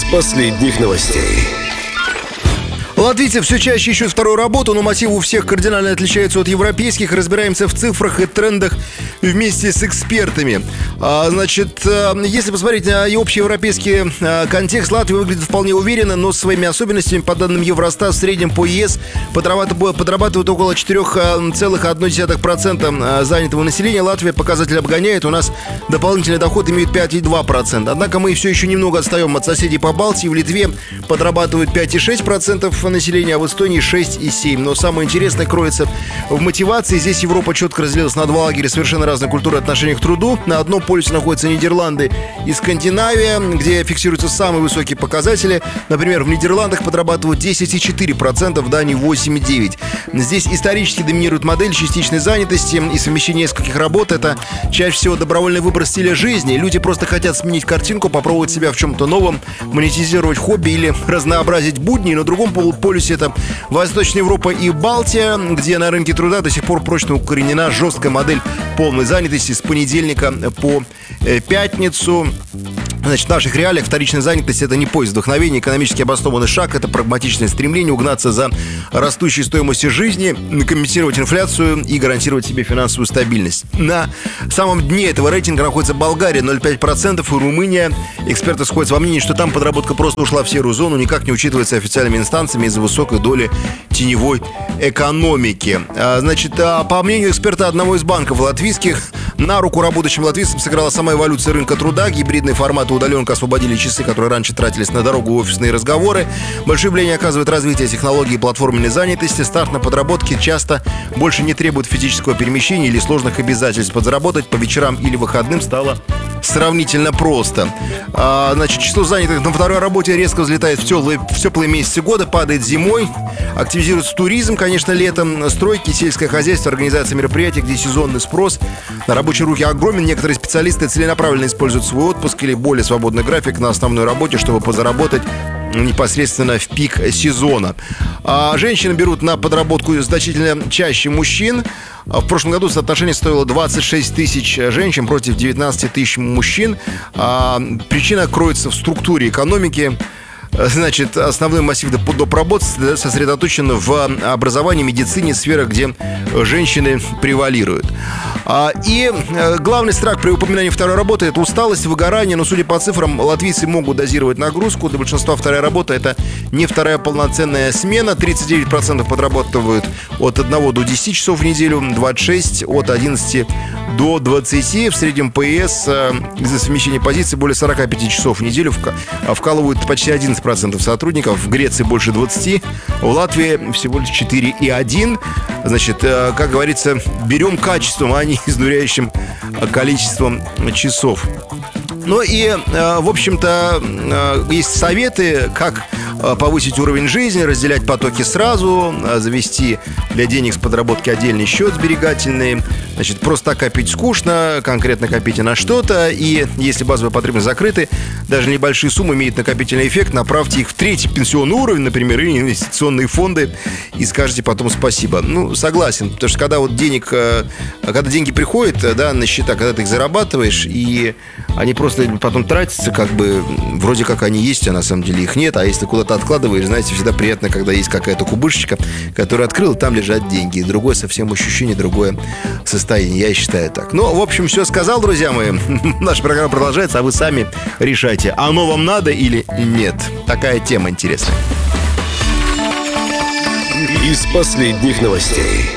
последних новостей. Латвийцы все чаще ищут вторую работу, но мотивы у всех кардинально отличаются от европейских. Разбираемся в цифрах и трендах вместе с экспертами. Если посмотреть на общий европейский контекст, Латвия выглядит вполне уверенно, но с своими особенностями. По данным Евростат, в среднем по ЕС подрабатывают около 4,1% занятого населения. Латвия показатель обгоняет. У нас дополнительный доход имеет 5,2%. Однако мы все еще немного отстаем от соседей по Балтии. В Литве подрабатывают 5,6% населения, а в Эстонии 6,7%. Но самое интересное кроется в мотивации. Здесь Европа четко разделилась на два лагеря совершенно разной культуры отношения к труду. На одном полюсе находятся Нидерланды и Скандинавия, где фиксируются самые высокие показатели. Например, в Нидерландах подрабатывают 10,4%, в Дании 8,9%. Здесь исторически доминирует модель частичной занятости и совмещение нескольких работ. Это чаще всего добровольный выбор стиля жизни. Люди просто хотят сменить картинку, попробовать себя в чем-то новом, монетизировать хобби или разнообразить будни. На другом полюсе это Восточная Европа и Балтия, где на рынке труда до сих пор прочно укоренена жесткая модель полной занятости с понедельника по пятницу. В наших реалиях вторичная занятость – это не поиск вдохновения, экономически обоснованный шаг, это прагматичное стремление угнаться за растущей стоимостью жизни, компенсировать инфляцию и гарантировать себе финансовую стабильность. На самом дне этого рейтинга находится Болгария – 0,5%, и Румыния. Эксперты сходятся во мнении, что там подработка просто ушла в серую зону, никак не учитывается официальными инстанциями из-за высокой доли теневой экономики. По мнению эксперта одного из банков латвийских, на руку работающим латвийцам сыграла сама эволюция рынка труда. Гибридные форматы удаленка освободили часы, которые раньше тратились на дорогу и офисные разговоры. Большое влияние оказывает развитие технологий и платформенной занятости. Старт на подработке часто больше не требует физического перемещения или сложных обязательств. Подзаработать по вечерам или выходным стало сравнительно просто. Число занятых на второй работе резко взлетает в теплые месяцы года, падает зимой. Активизируется туризм, конечно, летом. Стройки, сельское хозяйство, организация мероприятий, где сезонный спрос на рабочие руки огромен. Некоторые специалисты целенаправленно используют свой отпуск или более свободный график на основной работе, чтобы подзаработать непосредственно в пик сезона. Женщины берут на подработку значительно чаще мужчин. В прошлом году соотношение стоило 26 тысяч женщин против 19 тысяч мужчин. Причина кроется в структуре экономики. Основной массив доп. Работ сосредоточен в образовании, медицине, сферах, где женщины превалируют. И главный страх при упоминании второй работы – это усталость, выгорание. Но, судя по цифрам, латвийцы могут дозировать нагрузку. Для большинства вторая работа – это не вторая полноценная смена. 39% подрабатывают от 1 до 10 часов в неделю, 26% от 11 до 20. В среднем по ЕС из-за совмещения позиций более 45 часов в неделю вкалывают почти 11% сотрудников. В Греции больше 20%, в Латвии всего лишь 4,1%. Как говорится, берем качеством, а не изнуряющим количеством часов. В общем-то, есть советы, как повысить уровень жизни, разделять потоки сразу, завести для денег с подработки отдельный счет сберегательный. Просто так копить скучно, конкретно копите на что-то. И если базовые потребности закрыты, даже небольшие суммы имеют накопительный эффект. Направьте их в третий пенсионный уровень, например, или инвестиционные фонды, и скажете потом спасибо. Согласен, потому что когда деньги приходят, на счета, когда ты их зарабатываешь, и они просто потом тратятся, вроде как они есть, а на самом деле их нет. А если куда-то откладываешь, знаете, всегда приятно, когда есть какая-то кубышечка, которую открыл, и там лежат деньги. И другое совсем ощущение, другое состояние. Я считаю так. В общем, все сказал, друзья мои. Наша программа продолжается, а вы сами решайте, оно вам надо или нет. Такая тема интересная. Из последних новостей.